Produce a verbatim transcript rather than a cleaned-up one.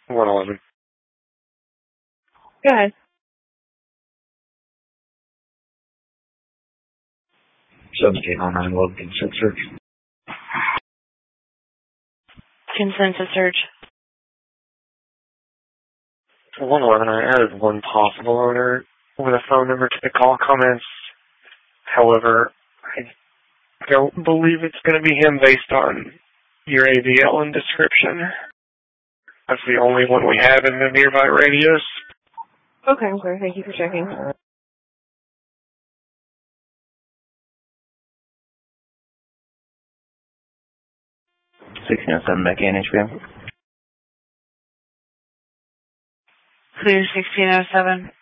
one eleven. Go ahead. seventeen oh nine eleven consent search. Consensus search. one eleven, I added one possible owner with a phone number to the call comments. However, I don't believe it's going to be him based on your A D L and description. That's the only one we have in the nearby radius. Okay, okay. Thank you for checking. sixteen oh seven back in, H P M. Clear sixteen oh seven.